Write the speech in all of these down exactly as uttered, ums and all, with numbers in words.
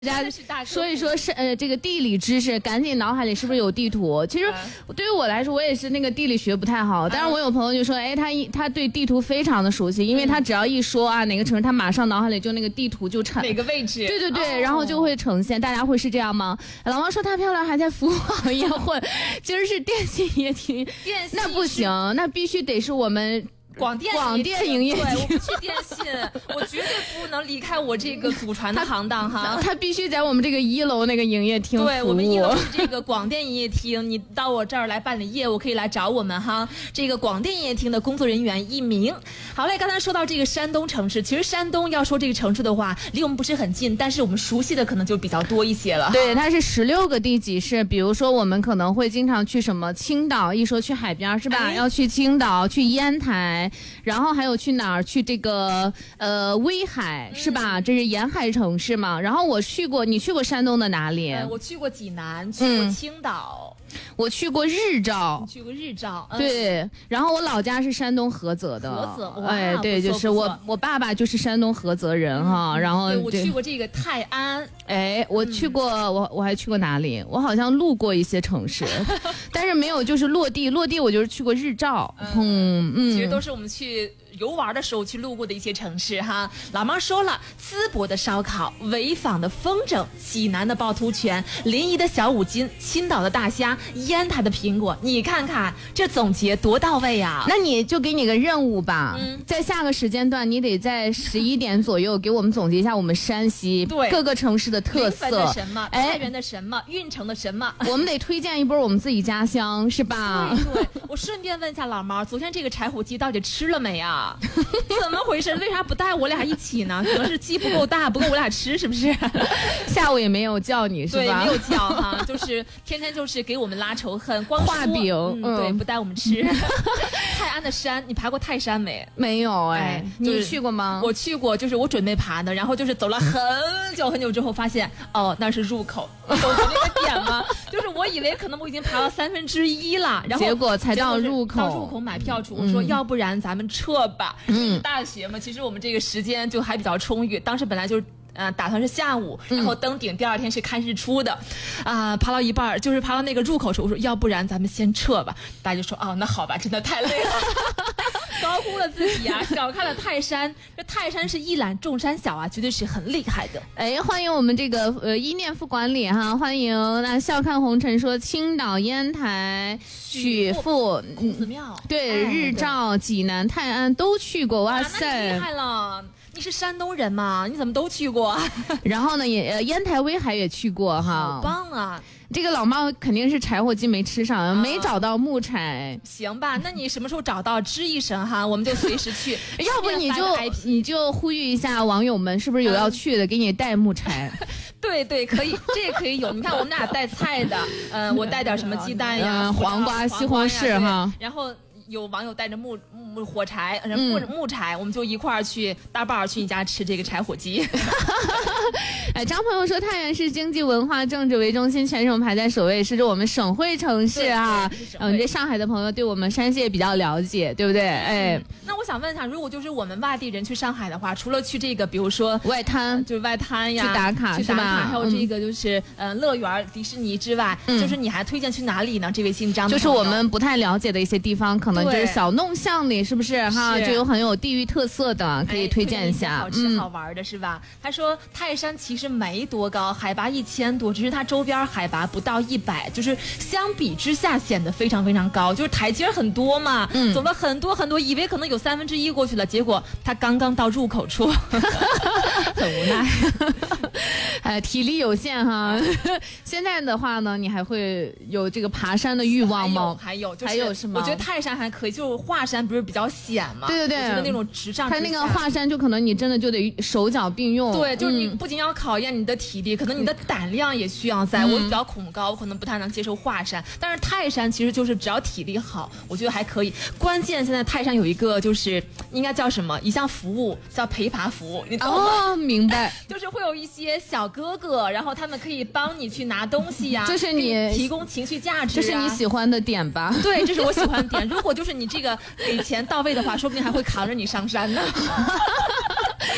大家说一说是呃这个地理知识，赶紧脑海里是不是有地图？其实对于我来说，我也是那个地理学不太好，但是我有朋友就说，哎，他一他对地图非常的熟悉，因为他只要一说啊哪个城市，他马上脑海里就那个地图就呈哪个位置， 对对对，哦、然后就会呈现。大家会是这样吗？老王说她漂亮，还在服务行业混，今儿是电信业厅， 电信那不行，那必须得是我们。 广电广电营业厅， 对，我不去电信，我绝对不能离开我这个祖传的行当哈。 他必须在我们这个一楼那个营业厅服务。 对，我们一楼是这个广电营业厅，你到我这儿来办理业务，可以来找我们哈。这个广电营业厅的工作人员一名。好嘞，刚才说到这个山东城市，其实山东要说这个城市的话，离我们不是很近，但是我们熟悉的可能就比较多一些了。 对，它是十六个地级市，比如说我们可能会经常去什么青岛，一说去海边是吧？哎、要去青岛，去烟台，然后还有去哪儿？去这个呃威海是吧？嗯、这是沿海城市嘛。然后我去过，你去过山东的哪里？ 呃、我去过济南，去过青岛。 嗯，我去过日照， 你去过日照，嗯、 对。然后我老家是山东菏泽的， 菏泽， 哎，对，就是我我爸爸就是山东菏泽人哈。 嗯、 然后对我去过这个泰安， 哎，我去过，嗯、我我还去过哪里？我好像路过一些城市，但是没有就是落地，落地我就是去过日照，嗯嗯， 其实都是我们去游玩的时候去路过的一些城市哈。老妈说了，淄博的烧烤，潍坊的风筝，济南的趵突泉，临沂的小五金，青岛的大虾，烟台的苹果，你看看这总结多到位啊！ 那你就给你个任务吧，嗯、在下个时间段，你得在十一点左右给我们总结一下我们山西各个城市的特色， 临汾的什么，太原的什么，运城的什么， 我们得推荐一波我们自己家乡，是吧？ 对对，我顺便问一下老毛，昨天这个柴火鸡到底吃了没啊？怎么回事？为啥不带我俩一起呢？可能是鸡不够大，不够我俩吃，是不是？ 下午也没有叫你是吧？ 对，没有叫哈，就是天天就是给我们拉仇恨，光画饼、 嗯嗯，对，不带我们吃。泰安的山，你爬过泰山没？ 没有哎，哎就是、 你去过吗？ 我去过，就是我准备爬的，然后就是走了很久很久之后，发现哦，那是入口，懂那个点吗？就是我以为可能我已经爬到三分之一了，然后结果才到入口， 到入口买票处，我说、嗯、要不然咱们撤吧。嗯，大学嘛，其实我们这个时间就还比较充裕，当时本来就是。呃，打算是下午，然后登顶，第二天是看日出的，啊、呃，爬到一半就是爬到那个入口处，我说要不然咱们先撤吧，大家就说哦，那好吧，真的太累了，高估了自己啊，小看了泰山，这泰山是一览众山小啊，绝对是很厉害的。 哎，欢迎我们这个呃一念副管理哈，欢迎那笑看红尘说青岛、烟台、曲阜、 孔子庙， 对，哎、日照、济南、泰安都去过，哇塞， 那厉害了。你是山东人吗？你怎么都去过？ 然后呢，也烟台、威海也去过哈， 好棒啊！ 这个老猫肯定是柴火鸡没吃上，啊、没找到木柴。 行吧，那你什么时候找到，吱一声哈，我们就随时去。 要不你就你就呼吁一下网友们，是不是有要去的，嗯、给你带木柴？ 对对，可以，这也可以有。你看我们俩带菜的，嗯、呃，我带点什么鸡蛋呀、 嗯、黄瓜、西红柿哈， 然后。有网友带着木木火柴，木木柴，我们就一块儿去大伴儿去你家吃这个柴火鸡。 哎，张朋友说，太原市经济文化政治为中心，全省排在首位，是我们省会城市啊。嗯，这上海的朋友对我们山西也比较了解，对不对？哎、嗯， 那我想问一下，如果就是我们外地人去上海的话，除了去这个，比如说外滩， 呃、就是外滩呀， 去打卡去打卡， 是吧？ 还有这个就是呃乐园、迪士尼之外，嗯、就是你还推荐去哪里呢？这位姓张的， 就是我们不太了解的一些地方，可能。就是小弄巷里是不是哈，就有很有地域特色的，可以推荐一下， 哎、好吃好玩的是吧？嗯、他说泰山其实没多高，海拔一千多，只是它周边海拔不到一百，就是相比之下显得非常非常高，就是台阶很多嘛，嗯、走了很多很多，以为可能有三分之一过去了，结果他刚刚到入口处，很无奈， 哎，体力有限哈。现在的话呢，你还会有这个爬山的欲望吗？ 还有，还有、就是， 还有是吗？ 我觉得泰山还可以，就是华山不是比较险吗？ 对对对， 我觉得那种直上直下， 它那个华山就可能你真的就得手脚并用。 对，就是你不仅要考验你的体力，嗯、可能你的胆量也需要在。嗯、我比较恐高，我可能不太能接受华山，但是泰山其实就是只要体力好，我觉得还可以。关键现在泰山有一个就是应该叫什么一项服务叫陪爬服务，你懂吗？ 哦，明白。 就是会有一些小哥哥，然后他们可以帮你去拿东西呀、啊， 这是你提供情绪价值、啊， 这是你喜欢的点吧？ 对，这是我喜欢的点。如果就是你这个给钱到位的话，说不定还会扛着你上山呢。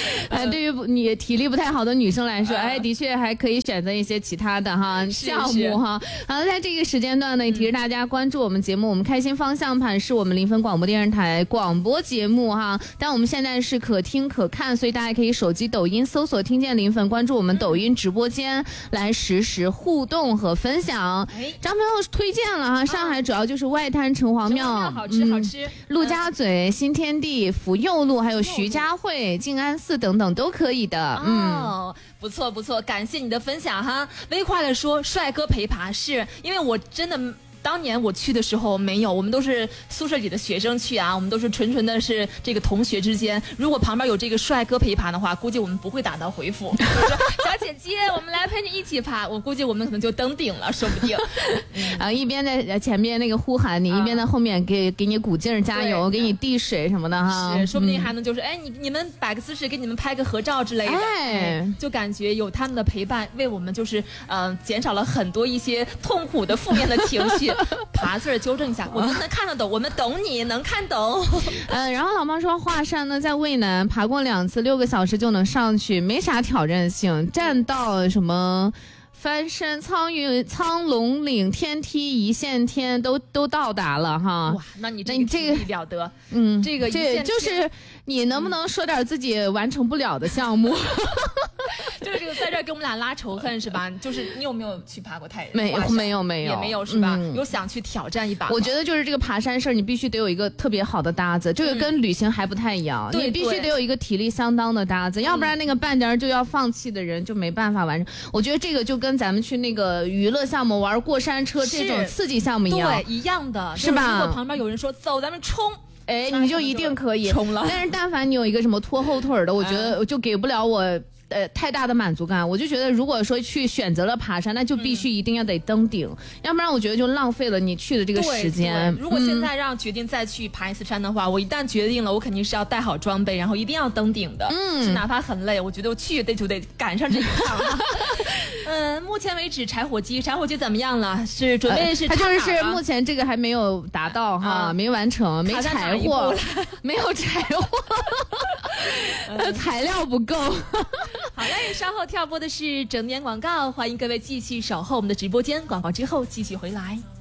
哎，对于你体力不太好的女生来说，哎，的确还可以选择一些其他的哈项目哈。好，在这个时间段呢，也提示大家关注我们节目，我们开心方向盘是我们临汾广播电视台广播节目哈，但我们现在是可听可看，所以大家可以手机抖音搜索听见临汾，关注我们抖音直播间来实时互动和分享。张朋友推荐了哈，上海主要就是外滩城隍庙， 好吃好吃， 陆家嘴、新天地、福佑路，还有徐家汇、静安寺等等都可以的。 嗯，不错不错，感谢你的分享哈。微快的说，帅哥陪爬，是因为我真的。当年我去的时候没有，我们都是宿舍里的学生去啊，我们都是纯纯的是这个同学之间。如果旁边有这个帅哥陪爬的话，估计我们不会打道回府。就是说小姐姐，我们来陪你一起爬，我估计我们可能就登顶了，说不定。 嗯、啊，一边在前面那个呼喊你，啊、一边在后面给给你鼓劲儿加油，给你递水什么的哈。 是，说不定还能就是、嗯、哎，你你们摆个姿势，给你们拍个合照之类的。哎，就感觉有他们的陪伴，为我们就是嗯、呃、减少了很多一些痛苦的负面的情绪。爬字儿纠正一下，我们能看得懂，我们懂你，能看懂。 嗯，然后老妈说华山呢在渭南爬过两次，六个小时就能上去，没啥挑战性。栈道什么翻身、苍云、苍龙岭、天梯、一线天都都到达了哈。 哇，那你这个这个了得， 嗯， 这个这就是你能不能说点自己完成不了的项目？ 就是这个在这儿跟我们俩拉仇恨是吧？就是你有没有去爬过太没有没有没有也没有是吧？ 嗯、 有想去挑战一把？ 我觉得就是这个爬山事儿，你必须得有一个特别好的搭子，这个跟旅行还不太一样， 嗯、 你必须得有一个体力相当的搭子，要不然那个半点就要放弃的人就没办法完成。我觉得这个就跟咱们去那个娱乐项目玩过山车这种刺激项目一样， 对，一样的， 是吧？ 如果旁边有人说走，咱们冲。 哎，你就一定可以冲了。 但是但凡你有一个什么拖后腿的，我觉得我就给不了我呃太大的满足感。我就觉得如果说去选择了爬山，那就必须一定要得登顶，嗯、要不然我觉得就浪费了你去的这个时间。 如果现在让决定再去爬一次山的话，嗯、我一旦决定了，我肯定是要带好装备，然后一定要登顶的。嗯，是哪怕很累，我觉得我去得就得赶上这一趟。嗯，目前为止柴火鸡，柴火鸡怎么样了？是准备是、 呃？他就是目前这个还没有达到哈，啊、没完成，没柴火，没有柴火，嗯、材料不够。 好嘞，稍后跳播的是整点广告，欢迎各位继续守候我们的直播间，广告之后继续回来。